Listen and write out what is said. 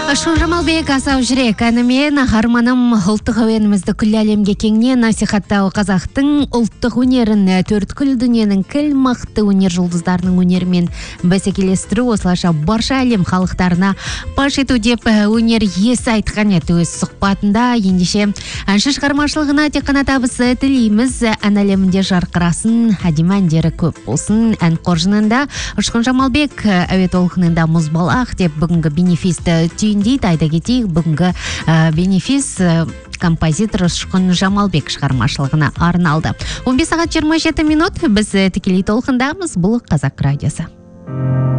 Ошон Жамалбек асау жүрек әнімен арманым ұлттық әуенімізді күллі әлемге кеңінен насихаттау қазақтың ұлттық өнерін төрткүл дүниенің кіл мықты өнер жұлдыздарының өнерімен бәсекелестіру, осылайша барша әлем халықтарына паш ету деп өнер иесі айтқан еді өз сұхбатында. Ендеше әнші шығармашылығына тек қана табысы тілейміз, ән әлемінде жарқырасын, әдемі әндері көп болсын. Ән қоржынында Ұшқын Жамалбек, әуе толқынында мұзбалақ деп бүгінгі бенефисті түйіндейді. Айда кетейік, бүгінгі бенефис композитор Ұшқын Жамалбек шығармашылығына арналды. 15 сағат 27 минут біз тікелей толқындамыз. Бұл Қазақ радиосы.